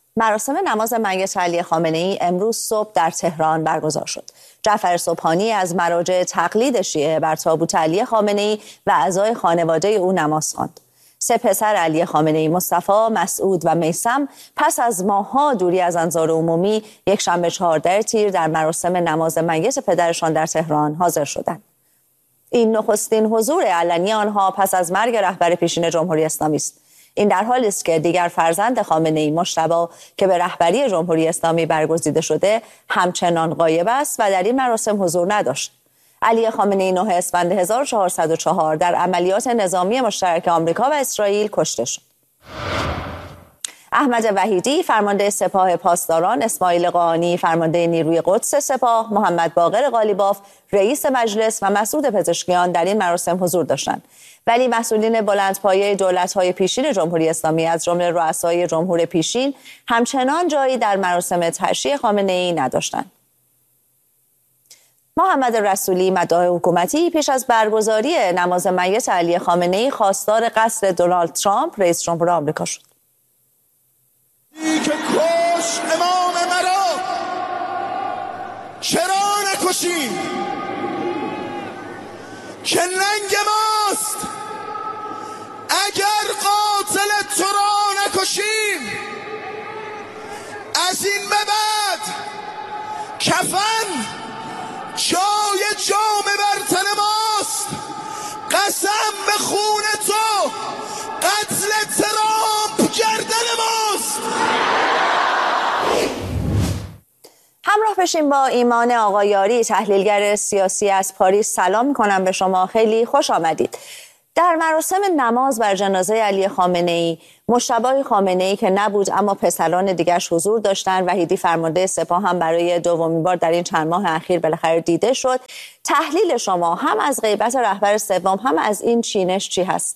مراسم نماز میت علی خامنه‌ای امروز صبح در تهران برگزار شد. جعفر سبحانی از مراجع تقلید شیعه بر تابوت علی خامنه‌ای و اعضای خانواده او نماز خواند. سه پسر علی خامنه‌ای، مصطفی، مسعود و میثم، پس از ماه‌ها دوری از انظار عمومی یکشنبه 14 تیر در مراسم نماز میت پدرشان در تهران حاضر شدند. این نخستین حضور علنی آنها پس از مرگ رهبر پیشین جمهوری اسلامی است. این در حالی است که دیگر فرزند خامنه‌ای، مجتبی، که به رهبری جمهوری اسلامی برگزیده شده، همچنان غایب است و در این مراسم حضور نداشت. علی خامنه‌ای 9 اسفند 1404 در عملیات نظامی مشترک آمریکا و اسرائیل کشته شد. احمد وحیدی فرمانده سپاه پاسداران، اسماعیل قاآنی فرمانده نیروی قدس سپاه، محمد باقر قالیباف رئیس مجلس و مسعود پزشکیان در این مراسم حضور داشتند. ولی مسئولین بلندپایه دولت‌های پیشین جمهوری اسلامی از جمله رؤسای جمهور پیشین همچنان جایی در مراسم تشییع خامنه‌ای نداشتند. محمد رسولی، مداح حکومتی، پیش از برگزاری نماز میت علی خامنه‌ای خواستار قصر دونالد ترامپ رئیس جمهور آمریکا شد. که کشت امام مرا چرا نکشی؟ که ننگ ماست اگر قاتل تو را نکشیم. از این به بعد کفن جای جام بر تن ماست. قسم به خون تو قتل ترامپ گردن ماست. همراه بشیم با ایمان آقایاری، تحلیلگر سیاسی از پاریس. سلام میکنم به شما، خیلی خوش آمدید. در مراسم نماز بر جنازه علی خامنه‌ای، مجتبی خامنه‌ای که نبود اما پسران دیگرش حضور داشتند، وحیدی فرمانده سپاه هم برای دومین بار در این چند ماه اخیر بالاخره دیده شد. تحلیل شما هم از غیبت رهبر سوم هم از این چینش چی هست؟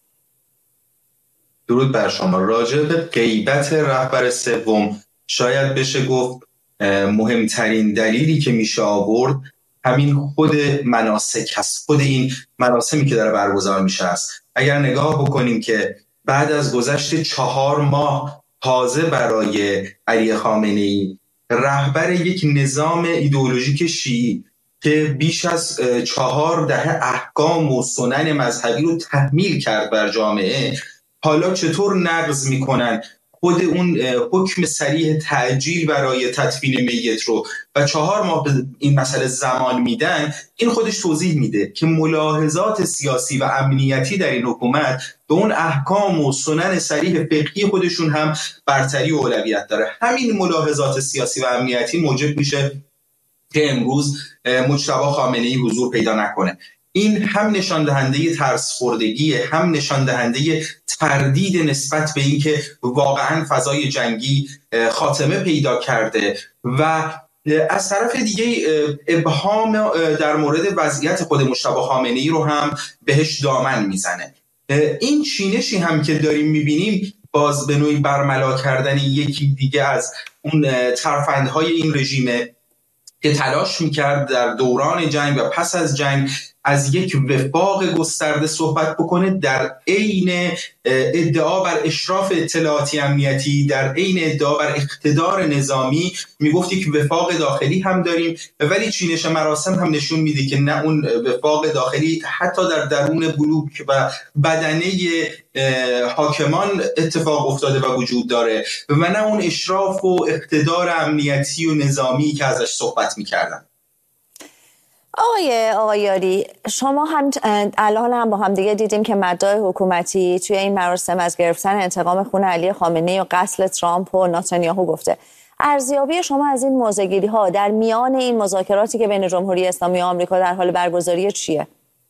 درود بر شما. راجع به غیبت رهبر سوم شاید بشه گفت مهمترین دلیلی که میشه آورد همین خود مناسک هست، خود این مراسمی که داره برگزار میشه است. اگر نگاه بکنیم که بعد از گذشت 4 ماه تازه برای علی خامنه‌ای، رهبر یک نظام ایدئولوژیک شیعی که بیش از 4 دهه احکام و سنن مذهبی رو تحمیل کرد بر جامعه، حالا چطور نقض میکنن خود اون حکم صریح تعجیل برای تدفین میت رو و 4 ماه به این مسئله زمان میدن. این خودش توضیح میده که ملاحظات سیاسی و امنیتی در این حکومت به اون احکام و سنن صریح فقهی خودشون هم برتری و اولویت داره. همین ملاحظات سیاسی و امنیتی موجب میشه که امروز مجتبی خامنه‌ای حضور پیدا نکنه. این هم نشان دهنده ترس خوردگی، هم نشان دهنده تردید نسبت به اینکه واقعا فضای جنگی خاتمه پیدا کرده و از طرف دیگه ابهام در مورد وضعیت خود مجتبی خامنه‌ای رو هم بهش دامن میزنه. این چینشی هم که داریم میبینیم باز به نوعی برملا کردن یکی دیگه از اون ترفندهای این رژیمه که تلاش میکرد در دوران جنگ و پس از جنگ از یک وفاق گسترده صحبت بکنه، در عین ادعا بر اشراف اطلاعاتی امنیتی، در عین ادعا بر اقتدار نظامی میگفت یک وفاق داخلی هم داریم، ولی چینش مراسم هم نشون میده که نه اون وفاق داخلی حتی در درون بلوک و بدنه حاکمان اتفاق افتاده و وجود داره و نه اون اشراف و اقتدار امنیتی و نظامی که ازش صحبت میکردن. آقایاری، شما هم الان هم با هم دیگه دیدیم که مداح حکومتی توی این مراسم از گرفتن انتقام خون علی خامنه‌ای و قتل ترامپ و نتانیاهو گفته. ارزیابی شما از این موضع‌گیری ها در میان این مذاکراتی که بین جمهوری اسلامی و آمریکا در حال برگزاری چیه؟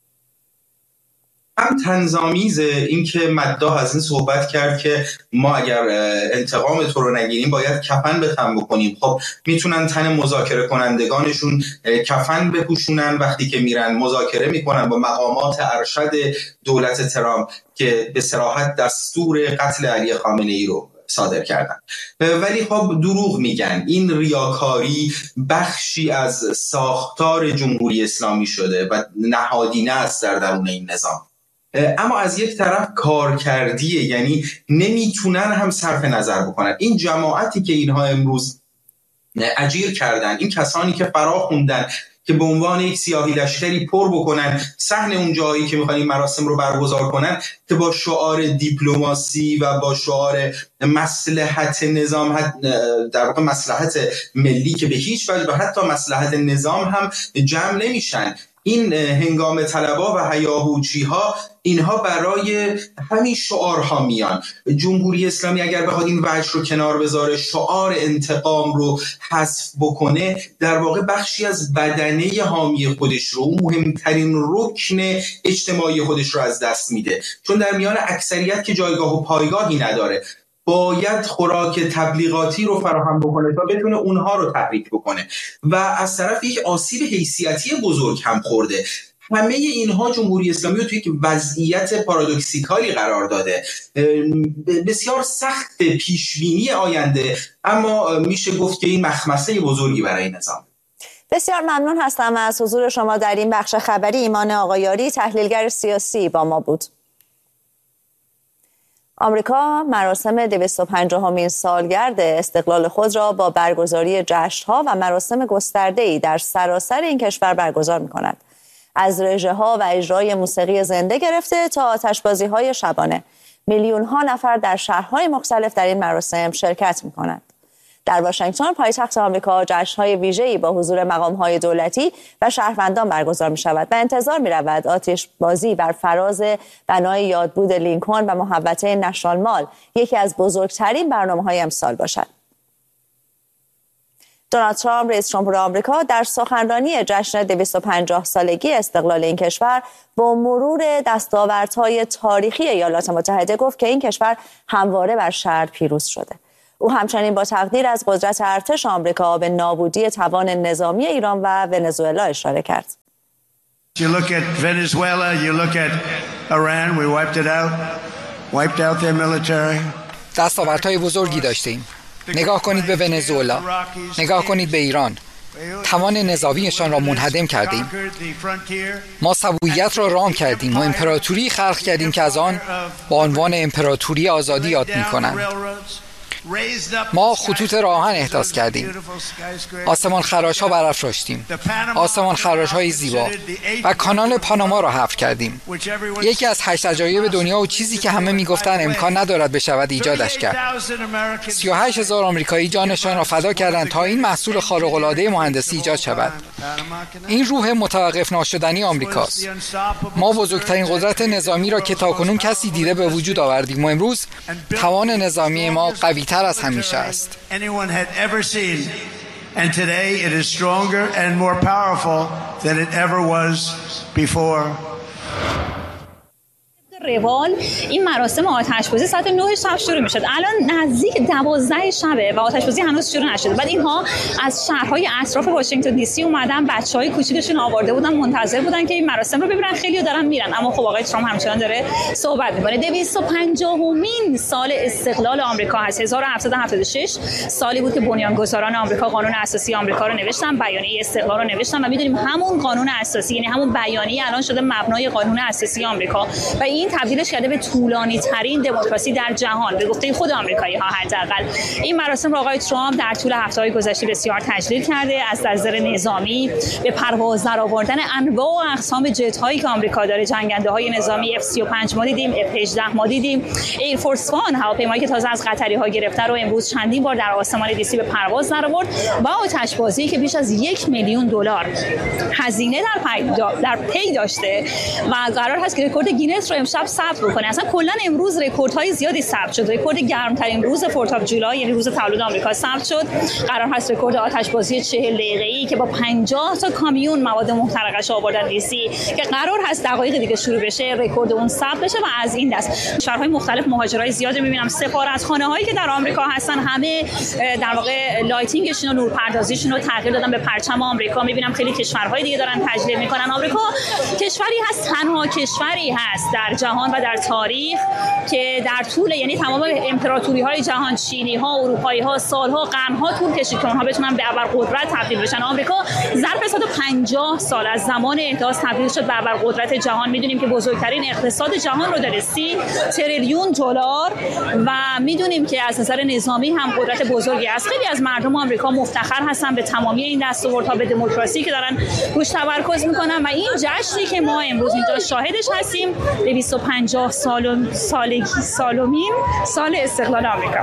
هم طنزآمیز این که مداح از این صحبت کرد که ما اگر انتقام تو رو نگیریم باید کفن به تن بکنیم. خب میتونن تن مذاکره کنندگانشون کفن بپوشونن وقتی که میرن مذاکره میکنن با مقامات ارشد دولت ترامپ که به صراحت دستور قتل علی خامنه‌ای رو صادر کردن، ولی خب دروغ میگن. این ریاکاری بخشی از ساختار جمهوری اسلامی شده و نهادینه است در درون این نظام. اما از یک طرف کارکردیه، یعنی نمیتونن هم صرف نظر بکنن. این جماعتی که اینها امروز اجیر کردن، این کسانی که فرا خوندن که به عنوان یک سیاهی لشکری پر بکنن صحن اون جایی که میخوان این مراسم رو برگزار کنن، که با شعار دیپلماسی و با شعار مصلحت نظام، در واقع مصلحت ملی که به هیچ وجه و حتی مصلحت نظام هم جمع نمیشن. این هنگام طلبا و هیاهوچی ها، اینها برای همین شعارها میان. جمهوری اسلامی اگر بخواد این وجه رو کنار بذاره، شعار انتقام رو حذف بکنه، در واقع بخشی از بدنه حامی خودش رو، اون مهمترین رکن اجتماعی خودش رو از دست میده، چون در میان اکثریت که جایگاه و پایگاهی نداره، باید خوراک تبلیغاتی رو فراهم بکنه تا بتونه اونها رو تحریک بکنه و از طرف یک آسیب حیثیتی بزرگ هم خورده. همه اینها جمهوری اسلامی رو توی یک وضعیت پارادوکسیکالی قرار داده، بسیار سخت پیشبینی آینده، اما میشه گفت که این مخمسه بزرگی برای نظام. بسیار ممنون هستم از حضور شما در این بخش خبری. ایمان آقایاری، تحلیلگر سیاسی، با ما بود. آمریکا مراسم 250مین سالگرد استقلال خود را با برگزاری جشن‌ها و مراسم گسترده‌ای در سراسر این کشور برگزار می‌کند. از رژه‌ها و اجرای موسیقی زنده گرفته تا آتشبازی‌های شبانه، میلیون‌ها نفر در شهرهای مختلف در این مراسم شرکت می‌کنند. در واشنگتن پایتخت آمریکا جشن‌های ویژه‌ای با حضور مقام‌های دولتی و شهروندان برگزار می‌شود و انتظار می‌رود آتش‌بازی بر فراز بنای یادبود لینکلن و محوطه نشنال مال یکی از بزرگترین برنامه‌های امسال باشد. دونالد ترامپ رئیس جمهور آمریکا در سخنرانی جشن 250 سالگی استقلال این کشور با مرور دستاوردهای تاریخی ایالات متحده گفت که این کشور همواره بر شر پیروز شده. او همچنین با تقدیر از قدرت ارتش آمریکا به نابودی توان نظامی ایران و ونزوئلا اشاره کرد. You look at Venezuela, you look at Iran, we wiped out their military. دستاوردهای بزرگی داشتیم. نگاه کنید به ونزوئلا، نگاه کنید به ایران. توان نظامیشان را منهدم کردیم. ما سبویت را رام کردیم و امپراتوری خلق کردیم که از آن با عنوان امپراتوری آزادی یاد می‌کنند. ما خطوط راهن احداث کردیم، آسمان خراش‌ها برافراشتیم، آسمان خراش‌های زیبا و کانال پاناما را حفر کردیم. یکی از 8 عجایب دنیا و چیزی که همه میگفتن امکان ندارد بشود ایجادش کرد. 38,000 آمریکایی جانشان را فدا کردند تا این محصول خارق‌العاده مهندسی ایجاد شود. این روح متوقف ناشدنی آمریکاست. ما بزرگترین قدرت نظامی را که تاکنون کسی دیده به وجود آوردیم و امروز توان نظامی ما قوی تر از همیشه است. And today it is stronger and more powerful than it ever was before. روال این مراسم آتشبازی ساعت 9 شب شروع میشد. الان نزدیک 12 شبه و آتشبازی هنوز شروع نشده. بعد اینها از شهرهای اطراف واشنگتن دی سی اومدن، بچهای کوچیکشون آورده بودن، منتظر بودن که این مراسم رو ببینن. خیلی‌ها دارن میرن، اما خب آقای ترامپ همچنان داره صحبت میکنه. 250مین سال استقلال آمریکا هست. 1776 سالی بود که بنیانگذاران آمریکا قانون اساسی آمریکا رو نوشتن، بیانیه استقلال رو نوشتن و میدونیم همون قانون اساسی، یعنی همون بیانیه، الان شده مبنای قانون اساسی آمریکا و این تبدیلش کرده به طولانی ترین دموکراسی در جهان به گفته خود آمریکایی ها. حداقل این مراسم را آقای ترامپ در طول هفته‌های گذشته بسیار تجلیل کرده، از نظر نظامی به پرواز درآوردن انواع و اقسام جت هایی که آمریکا داره. جنگنده های نظامی F-35 ما دیدیم، F-18 ما دیدیم، ایر فورس وان هواپیمایی که تازه از قطری ها گرفته رو امروز چندین بار در آسمان دی سی به پرواز درآورد و آتشبازی که بیش از $1,000,000 هزینه در پی داشته و قرار هست که رکورد گینس رو امشب ثبت بکنه. اصلا کلا امروز رکوردهای زیادی ثبت شد. رکورد گرمترین روز 4 آف جولای، یعنی روز تولد آمریکا، ثبت شد. قرار هست رکورد آتشبازی 40 دقیقه‌ای که با 50 تا کامیون مواد محترقش آوردن دی سی که قرار هست دقایق دیگه شروع بشه، رکورد اون ثبت بشه و از این دست شهرهای مختلف مهاجرای زیاد می‌بینم. سفارتخانه‌هایی که در آمریکا هستن همه در واقع لایتینگشون و نورپردازیشون رو تغییر دادن به پرچم آمریکا. می‌بینم خیلی کشورهای دیگه دارن تجلیل می‌کنن. آمریکا کشوری هست، تنها کشوری هست در جهان جهان و در تاریخ که در طول یعنی تمام امپراتوری‌های جهان، چینی‌ها، اروپایی‌ها، سال‌ها، قرن‌ها طول کشید که اونها بتونن به ابرقدرت تبدیل بشن. آمریکا ظرف 150 سال از زمان احداث تبدیل شد به ابرقدرت جهان. میدونیم که بزرگترین اقتصاد جهان رو داره، 30 تریلیون دلار، و میدونیم که از نظر نظامی هم قدرت بزرگی است. خیلی از مردم آمریکا مفتخر هستن به تمامی این دستاوردها، به دموکراسی که دارن روش تمرکز میکنن و این جشنی که ما امروز اینجا شاهدش هستیم به 250 سالمین سال استقلال آمریکا.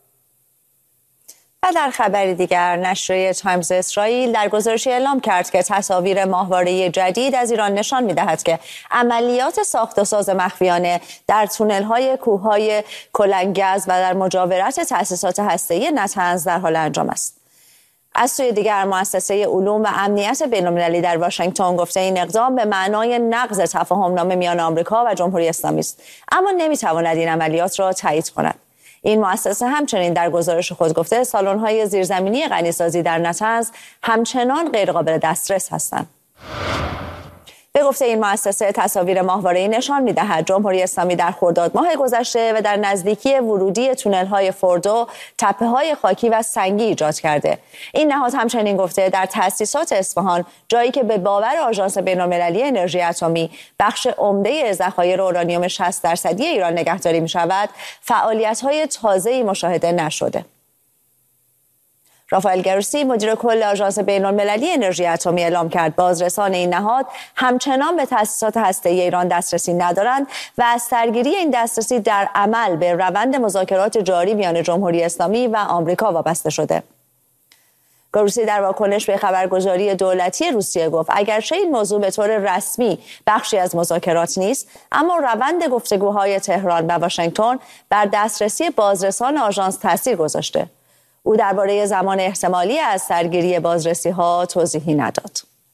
و در خبری دیگر، نشریه تایمز اسرائیل در گزارشی اعلام کرد که تصاویر ماهواره‌ای جدید از ایران نشان می‌دهد که عملیات ساخت و ساز مخفیانه در تونل‌های کوه‌های کلنگز و در مجاورت تأسیسات هسته‌ای نتنز در حال انجام است. از سوی دیگر، مؤسسه علوم و امنیت بین‌المللی در واشنگتن گفته این اقدام به معنای نقض تفاهم‌نامه میان آمریکا و جمهوری اسلامی است، اما نمی‌تواند این عملیات را تایید کند. این مؤسسه همچنین در گزارش خود گفته سالن‌های زیرزمینی غنیسازی در نتنز همچنان غیرقابل دسترس هستند. به گفته این مؤسسه، تصاویر ماهواره‌ای نشان می‌دهد جمهوری اسلامی در خرداد ماه گذشته و در نزدیکی ورودی تونل‌های فوردو تپه‌های خاکی و سنگی ایجاد کرده. این نهاد همچنین گفته در تأسیسات اصفهان، جایی که به باور آژانس بین‌المللی انرژی اتمی بخش عمده ذخایر اورانیوم 60% ایران نگهداری می‌شود، فعالیت‌های تازه‌ای مشاهده نشده. رافائل گروسی، مدیر کل آژانس بین‌المللی انرژی اتمی، اعلام کرد بازرسان این نهاد همچنان به تأسیسات هسته‌ای ایران دسترسی ندارند و از سرگیری این دسترسی در عمل به روند مذاکرات جاری میان جمهوری اسلامی و آمریکا وابسته شده. گروسی در واکنش به خبرگزاری دولتی روسیه گفت اگرچه این موضوع به طور رسمی بخشی از مذاکرات نیست، اما روند گفتگوهای تهران و واشنگتن بر دسترسی بازرسان آژانس تاثیر گذاشته. او درباره زمان احتمالی از سرگیری بازرسی‌ها توضیحی نداد.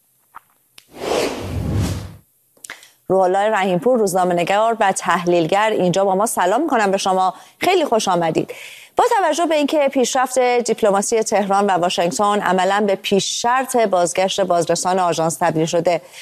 روح الله رحیمپور، روزنامه‌نگار و تحلیلگر، اینجا با ما سلام می‌کنم به شما. خیلی خوش آمدید. با توجه به اینکه پیشرفت دیپلماسی تهران و واشنگتن عملاً به پیش شرط بازگشت بازرسان آژانس تبدیل شده،